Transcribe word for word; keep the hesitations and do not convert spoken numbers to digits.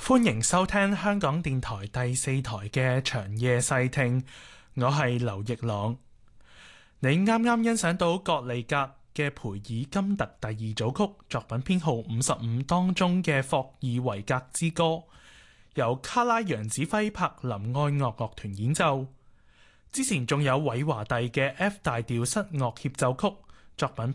歡迎收聽香港電台第四台嘅長夜細聽，我係劉奕朗。你啱啱欣賞到葛利格嘅培爾金特第二組曲作品編號五十五當中嘅霍爾維格之歌，由卡拉揚指揮柏林愛樂樂團演奏。之前仲有韋華第嘅 F 大調室樂協奏曲作品